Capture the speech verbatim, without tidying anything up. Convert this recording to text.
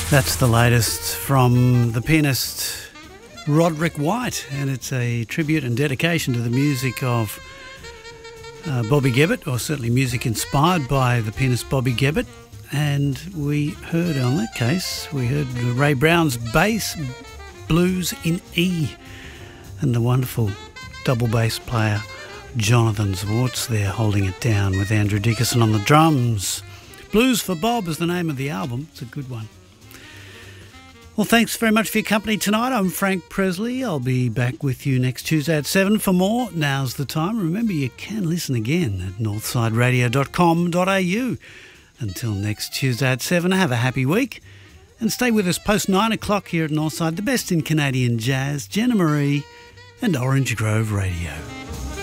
That's the latest from the pianist Roderick White, and it's a tribute and dedication to the music of uh, Bobby Gebbett, or certainly music inspired by the pianist Bobby Gebbett. And we heard, on that case, we heard Ray Brown's bass blues in E, and the wonderful double bass player Jonathan Zwartz there holding it down with Andrew Dickerson on the drums. Blues for Bob is the name of the album. It's a good one. Well, thanks very much for your company tonight. I'm Frank Presley. I'll be back with you next Tuesday at seven for more. Now's the time. Remember, you can listen again at northside radio dot com dot a u. Until next Tuesday at seven, have a happy week. And stay with us post nine o'clock here at Northside, the best in Canadian jazz, Jenna Marie and Orange Grove Radio.